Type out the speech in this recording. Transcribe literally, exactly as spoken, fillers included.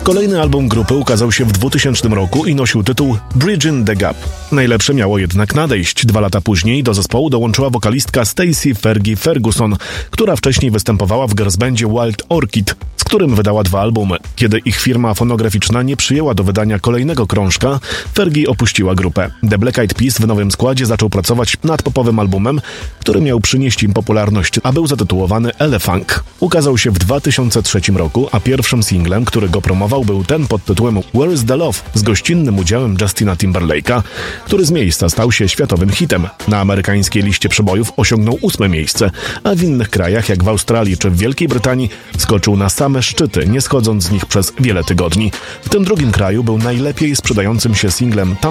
Kolejny album grupy ukazał się w dwutysięcznym roku i nosił tytuł Bridging the Gap. Najlepsze miało jednak nadejść. Dwa lata później do zespołu dołączyła wokalistka Stacey Fergie Ferguson, która wcześniej występowała w girlsbandzie Wild Orchid, z którym wydała dwa albumy. Kiedy ich firma fonograficzna nie przyjęła do wydania kolejnego krążka, Fergie opuściła grupę. The Black Eyed Peas w nowym składzie zaczął pracować nad popowym albumem, który miał przynieść im popularność, a był zatytułowany Elefunk. Ukazał się w dwa tysiące trzecim roku, a pierwszym singlem, który go promował, był ten pod tytułem Where is the Love z gościnnym udziałem Justina Timberlake'a, który z miejsca stał się światowym hitem. Na amerykańskiej liście przebojów osiągnął ósme miejsce, a w innych krajach, jak w Australii czy w Wielkiej Brytanii, skoczył na same szczyty, nie schodząc z nich przez wiele tygodni. W tym drugim kraju był najlepiej sprzedającym się singlem